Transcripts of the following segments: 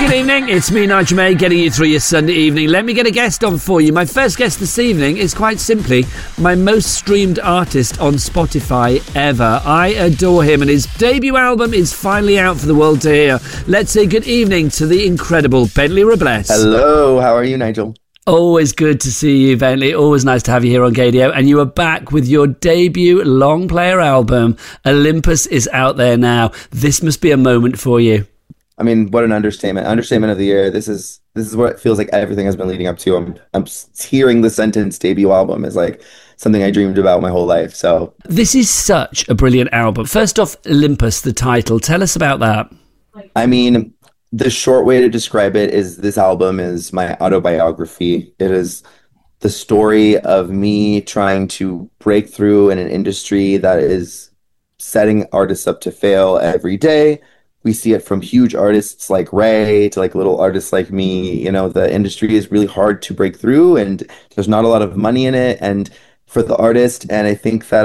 Good evening, it's me, Nigel May, getting you through your Sunday evening. Let me get a guest on for you. My first guest this evening is quite simply my most streamed artist on Spotify ever. I adore him, and his debut album is finally out for the world to hear. Let's say good evening to the incredible Bentley Robles. Hello, how are you, Nigel? Always good to see you, Bentley. Always nice to have you here on Gadio. And you are back with your debut long player album. Olympus is out there now. This must be a moment for you. I mean, what an understatement. Understatement of the year. This is what it feels like everything has been leading up to. I'm hearing the sentence debut album is like something I dreamed about my whole life. So this is such a brilliant album. First off, Olympus, the title. Tell us about that. I mean, the short way to describe it is this album is my autobiography. It is the story of me trying to break through in an industry that is setting artists up to fail every day. We see it from huge artists like Ray to like little artists like me. You know, the industry is really hard to break through and there's not a lot of money in it. And for the artist, and I think that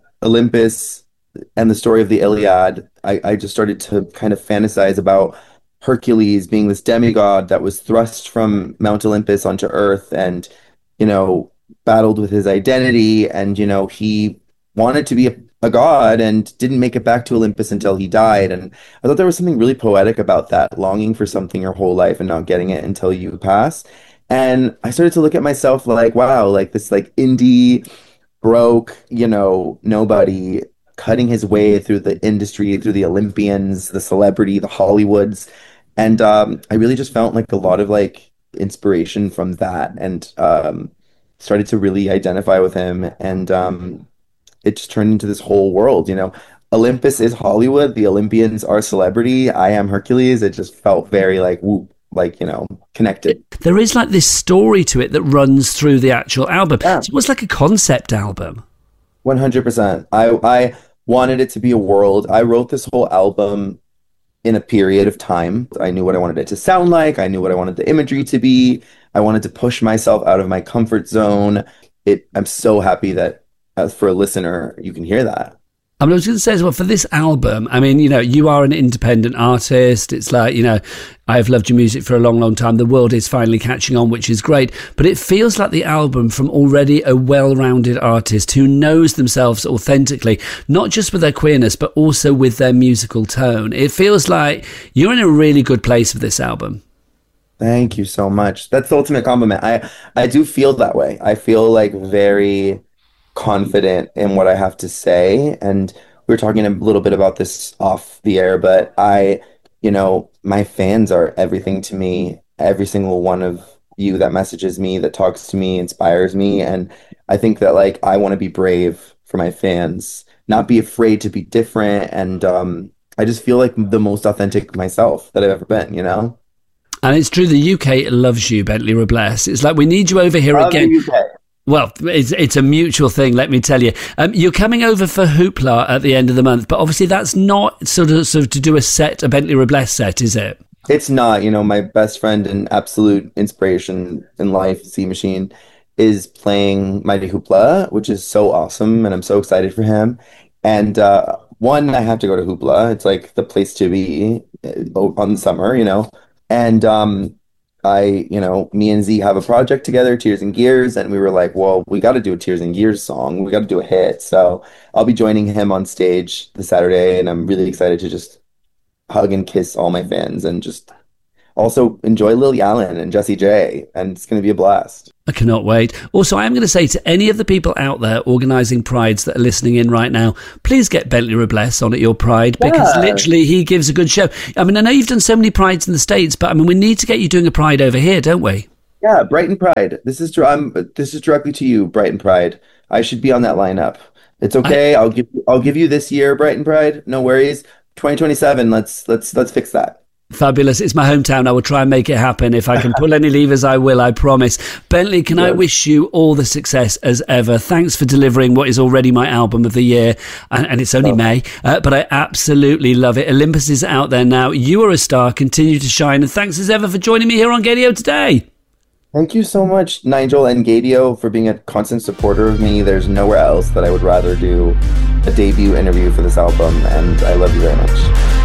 Olympus and the story of the Iliad, I just started to kind of fantasize about Hercules being this demigod that was thrust from Mount Olympus onto Earth and, you know, battled with his identity. And, you know, he wanted to be a god and didn't make it back to Olympus until he died. And I thought there was something really poetic about that, longing for something your whole life and not getting it until you pass. And I started to look at myself like, wow, like this like indie, broke, you know, nobody cutting his way through the industry, through the Olympians, the celebrity, the Hollywoods. And I really just felt like a lot of like inspiration from that and started to really identify with him. And it just turned into this whole world, you know. Olympus is Hollywood. The Olympians are celebrity. I am Hercules. It just felt very like, whoop, like, you know, connected. There is like this story to it that runs through the actual album. Yeah. It's almost like a concept album. 100%. I wanted it to be a world. I wrote this whole album in a period of time. I knew what I wanted it to sound like. I knew what I wanted the imagery to be. I wanted to push myself out of my comfort zone. I'm so happy that for a listener, you can hear that. I was going to say as well, for this album, I mean, you know, you are an independent artist. It's like, you know, I've loved your music for a long, long time. The world is finally catching on, which is great. But it feels like the album from already a well-rounded artist who knows themselves authentically, not just with their queerness, but also with their musical tone. It feels like you're in a really good place with this album. Thank you so much. That's the ultimate compliment. I do feel that way. I feel like very confident in what I have to say. And we were talking a little bit about this off the air, but you know, my fans are everything to me. Every single one of you that messages me, that talks to me, inspires me. And I think that like, I want to be brave for my fans, not be afraid to be different. And I just feel like the most authentic myself that I've ever been, you know? And it's true, the UK loves you, Bentley Robles. It's like, we need you over here again. Well, it's a mutual thing, let me tell you. You're coming over for Hoopla at the end of the month, but obviously that's not sort of to do a Bentley Robles set, is it? It's not. You know, my best friend and absolute inspiration in life, C Machine, is playing Mighty Hoopla, which is so awesome, and I'm so excited for him. And one, I have to go to Hoopla. It's like the place to be on the summer, you know. And me and Z have a project together, Tears and Gears, and we were like, well, we got to do a Tears and Gears song. We got to do a hit. So I'll be joining him on stage this Saturday, and I'm really excited to just hug and kiss all my fans and just also enjoy Lily Allen and Jessie J, and it's going to be a blast. I cannot wait. Also, I am going to say to any of the people out there organising prides that are listening in right now, please get Bentley Robles on at your pride, because literally he gives a good show. I mean, I know you've done so many prides in the States, but I mean, we need to get you doing a pride over here, don't we? Yeah, Brighton Pride. This is directly to you, Brighton Pride. I should be on that lineup. It's okay. I'll give you this year, Brighton Pride. No worries. 2027. Let's fix that. Fabulous. It's my hometown. I will try and make it happen. If I can pull any levers, I will, I promise. Bentley, can I wish you all the success as ever. Thanks for delivering what is already my album of the year. And it's only May, but I absolutely love it. Olympus is out there now. You are a star. Continue to shine. And thanks as ever for joining me here on Gadio today. Thank you so much, Nigel and Gadio, for being a constant supporter of me. There's nowhere else that I would rather do a debut interview for this album, and I love you very much.